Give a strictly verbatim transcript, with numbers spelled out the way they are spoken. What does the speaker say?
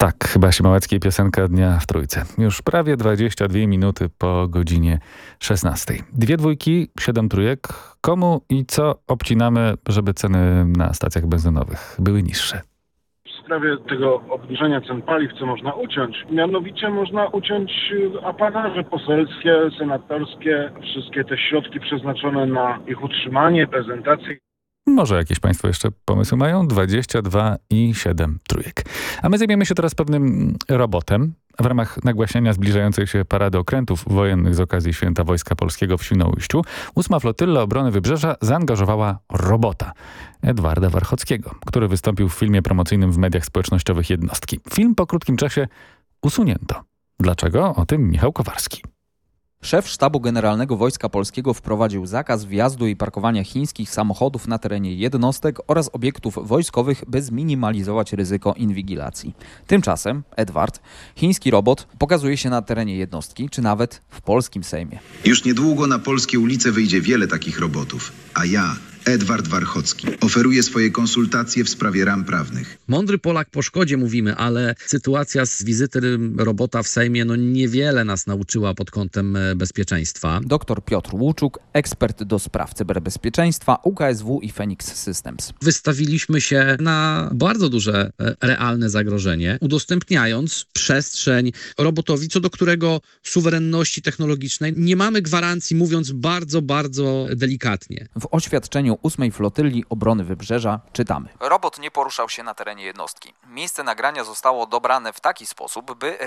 Tak, chyba Siemałeckiej piosenka dnia w Trójce. Już prawie dwadzieścia dwie minuty po godzinie szesnastej. Dwie dwójki, siedem trójek. Komu i co obcinamy, żeby ceny na stacjach benzynowych były niższe? W sprawie tego obniżenia cen paliw, co można uciąć, mianowicie można uciąć apanaże poselskie, senatorskie, wszystkie te środki przeznaczone na ich utrzymanie, prezentację. Może jakieś państwo jeszcze pomysły mają? dwadzieścia dwa i siedem trójek. A my zajmiemy się teraz pewnym robotem. W ramach nagłaśniania zbliżającej się parady okrętów wojennych z okazji Święta Wojska Polskiego w Świnoujściu ósma Flotylla Obrony Wybrzeża zaangażowała robota Edwarda Warchockiego, który wystąpił w filmie promocyjnym w mediach społecznościowych jednostki. Film po krótkim czasie usunięto. Dlaczego? O tym Michał Kowarski. Szef Sztabu Generalnego Wojska Polskiego wprowadził zakaz wjazdu i parkowania chińskich samochodów na terenie jednostek oraz obiektów wojskowych, by zminimalizować ryzyko inwigilacji. Tymczasem Edward, chiński robot, pokazuje się na terenie jednostki, czy nawet w polskim Sejmie. Już niedługo na polskie ulice wyjdzie wiele takich robotów, a ja, Edward Warchocki, oferuję swoje konsultacje w sprawie ram prawnych. Mądry Polak po szkodzie mówimy, ale sytuacja z wizyty robota w Sejmie no niewiele nas nauczyła pod kątem bezpieczeństwa. Doktor Piotr Łuczuk, ekspert do spraw cyberbezpieczeństwa U K S W i Phoenix Systems. Wystawiliśmy się na bardzo duże realne zagrożenie, udostępniając przestrzeń robotowi, co do którego suwerenności technologicznej nie mamy gwarancji, mówiąc bardzo, bardzo delikatnie. W oświadczeniu ósmej Flotylli Obrony Wybrzeża czytamy: robot nie poruszał się na terenie jednostki. Miejsce nagrania zostało dobrane w taki sposób, by